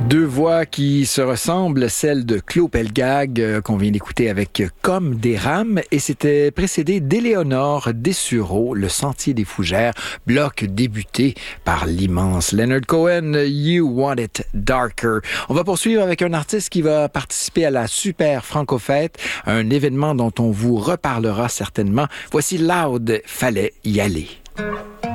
Deux voix qui se ressemblent, celle de Claude Pelgag qu'on vient d'écouter avec Comme des rames, et c'était précédé d'Éléonore Dessureau, Le Sentier des Fougères, bloc débuté par l'immense Leonard Cohen, You Want It Darker. On va poursuivre avec un artiste qui va participer à la Super Franco-Fête, un événement dont on vous reparlera certainement. Voici Loud, Fallait y aller.